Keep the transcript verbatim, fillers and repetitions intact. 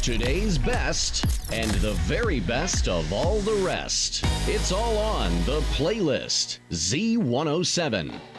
Today's best and the very best of all the rest. It's all on the playlist. Z one oh seven.